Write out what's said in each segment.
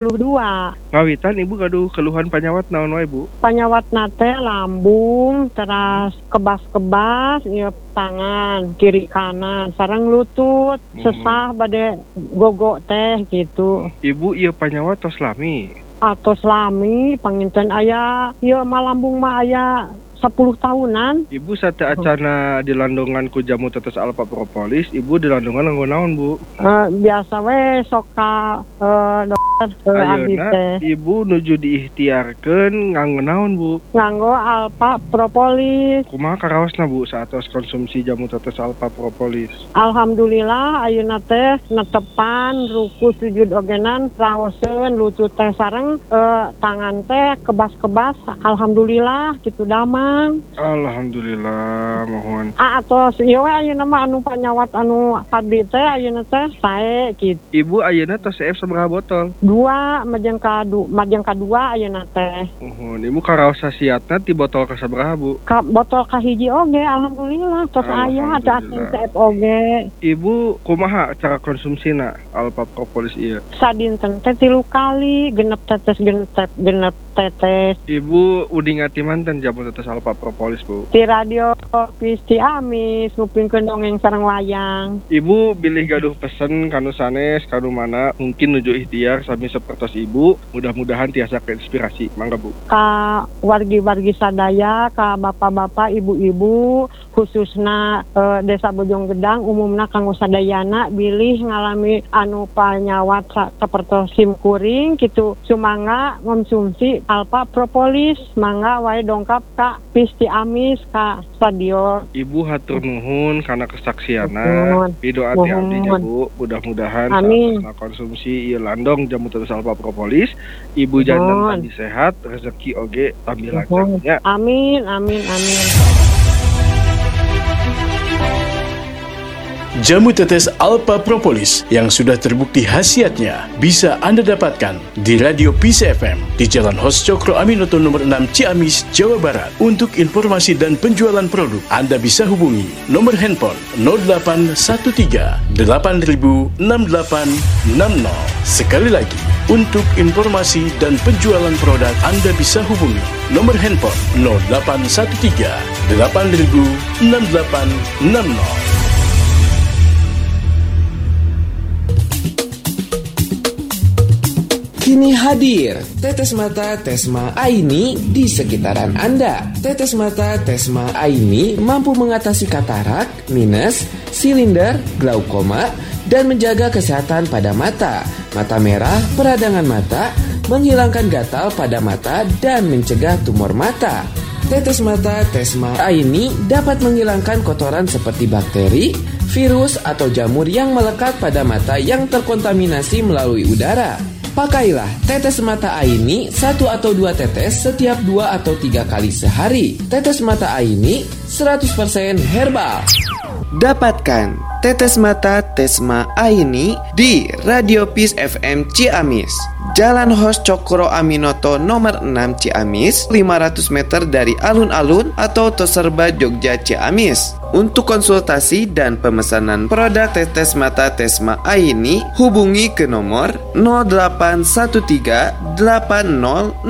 dua. Ngawitan ibu gaduh keluhan panyawat naon wae bu? Panyawat nate lambung, teras kebas-kebas, ieu tangan kiri kanan, sareng lutut, sesah bade gogo teh gitu. Ibu ieu panyawat tos lami. Atos lami panginten aya ieu malambung mah aya 10 tahunan. Ibu sate acana dilandongan ku jamu tetes alfa propolis, ibu dilandongan nganggo naon bu? Biasa we sok ka dokter abdi teh. Ibu nuju diikhtiarkeun nganggo naon bu? Nganggo alfa propolis. Kumaha karaosna bu saatos konsumsi jamu tetes alfa propolis? Alhamdulillah ayeuna teh netepan ruku sujud ogenan raoseun lutut teh sareng tangan teh kebas-kebas. Alhamdulillah kitu damang. Alhamdulillah mohon. Atos ieu we ayeuna mah anu panyawat anu abdi teh ayeuna teh sae kitu. Ibu ayeuna tos CF sabaraha botol? 2 majeng kadua ayeuna teh. Ibu karaos khasiatna ti botol ka sabaraha bu? Ka botol ka hiji oge alhamdulillah tos aya ada CF oge. Ibu kumaha cara konsumsina alfa propolis ieu? Sadinten teh 3 kali genep tetes. Ibu udah ngati mantan jamu tetes alfa propolis bu? Di radio Pisti Amis ngupingkeun dongeng sareng wayang. Ibu bilih gaduh pesen kanu sanes kanu mana mungkin nuju ikhtiar sami sapertos ibu, mudah-mudahan tiasa keinspirasi. Mangga bu. Ka wargi-wargi sadaya, ka bapak-bapak, ibu-ibu, khususna Desa Bojong Gedang umumna kanggo sadayana bilih ngalami anu panyawat sapertos sim kuring kitu sumangga konsumsi alfa propolis, mangga wae dongkap ka Pisti Amis ka stadion. Ibu hatur nuhun karena kesaksiana. Pidoa ti abdi bu, mudah-mudahan saat konsumsi ieu landong jamu tetes alfa propolis, ibu jantan tadi sehat, rezeki oge tambil lancarnya. Amin. Jamu tetes alfa propolis yang sudah terbukti khasiatnya bisa Anda dapatkan di Radio Peace FM di Jalan Hos Cokro Aminoto nomor 6 Ciamis, Jawa Barat. Untuk informasi dan penjualan produk, Anda bisa hubungi nomor handphone 0813 8000 6860. Sekali lagi, untuk informasi dan penjualan produk, Anda bisa hubungi nomor handphone 0813 8000 6860. Kini hadir Tetes Mata Tesma Aini di sekitaran Anda. Tetes Mata Tesma Aini mampu mengatasi katarak, minus, silinder, glaukoma, dan menjaga kesehatan pada mata, mata merah, peradangan mata, menghilangkan gatal pada mata, dan mencegah tumor mata. Tetes Mata Tesma Aini dapat menghilangkan kotoran seperti bakteri, virus, atau jamur yang melekat pada mata yang terkontaminasi melalui udara. Pakailah tetes mata Aini 1 atau 2 tetes setiap 2 atau 3 kali sehari. Tetes mata Aini 100% herbal. Dapatkan tetes mata Tesma Aini di Radio Peace FM Ciamis, Jalan Hos Cokro Aminoto nomor 6 Ciamis, 500 meter dari alun-alun atau Toserba Jogja Ciamis. Untuk konsultasi dan pemesanan produk tetes mata Tesma Aini, hubungi ke nomor 0813 8000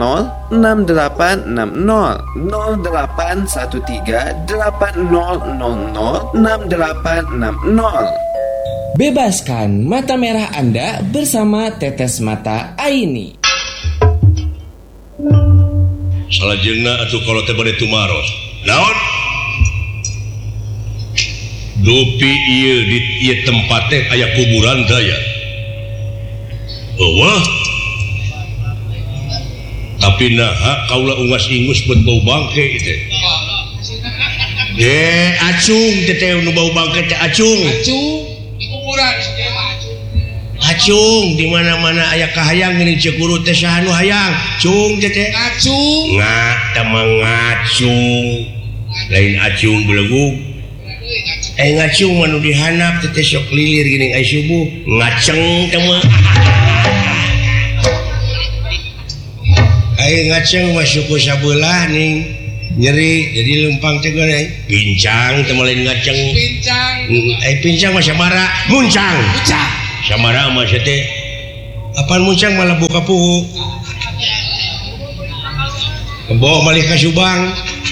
6860 0813 8000 6860. Bebaskan mata merah Anda bersama Tetes Mata Aini. Salajengna atuh kalau teh bade tumaros. Naon? Dupi ieu di ieu tempat teh aya kuburan daya. Wah. Tapi naha kaula ungas-ingus bet bau bangke teh. Acung teh nu bau bangke teh acung. Acung di kuburan Acung di mana-mana aya kahayang geuning Cikuru teh saha nu hayang? Cung teh. Acung. Tamang ngacung. Lain acung belegug. Ngacung manu dihanap teh sok lilir geuning ai subuh ngaceng teh mah. Ai ngaceng masuk ku sabelah ning nyeri jadi lempang teh goreng pincang teh lain ngaceng pincang pincang mah samara muncang samara mah teh Apaan muncang malah buka puhu. Kebawa balik ke Subang.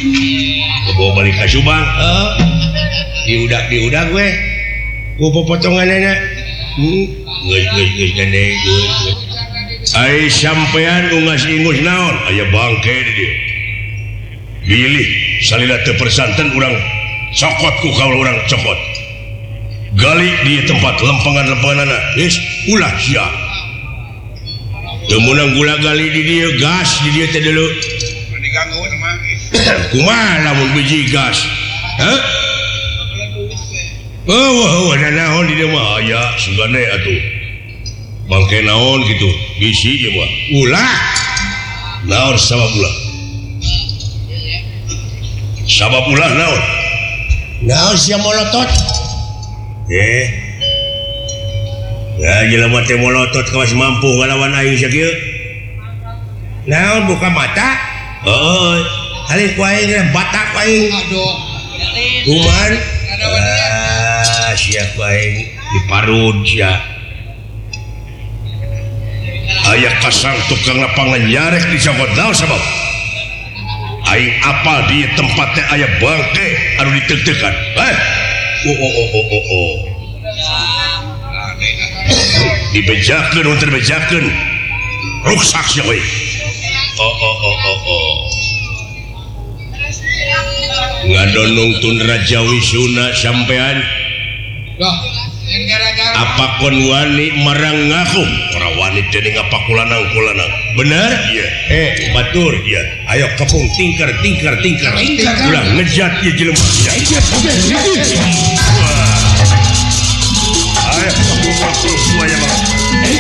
Diudak gue. Gue potongan enak. Geus gede. Ai sampean ungas ingus naon? Aya bangke di dieu. Bilih salila teu persanten urang cokot ku kaula urang cokot. Gali di tempat lempengan-lempenganana. Geus ulah sia. Teu meunang gula gali di dieu gas di dieu teh deuleu. Diganggu mah. Kumaha lamun biji gas? Hah? Oh, ada naon di dieu mah aya sugane atuh. Bangke naon gitu, bisi ieu mah. Ulah. Naon sabab ulah? Sabab ulah naon? Naon sia molotot? Ya jelema teh molotot kawas mampu ngalawan aing sakieu. Naon buka mata? Heuh. Halih ku aing batak ku aing. Aduh. Kuman? Sia ku aing diparud sia. Aya kasang tukang lapangan nyarek di Jagodal sabab aing apal di tempat teh aya bangke anu diteug-teugan. Dibejakeun untuk dibejakeun rusak sia we. Ngadonong tun Raja Wisuna sampean. Apa kon wani marang ngaku para wanita teh ngapakulanang bener iya batur iya ayo kepung tingkar ulah ngejat ieu jelema ayo kepung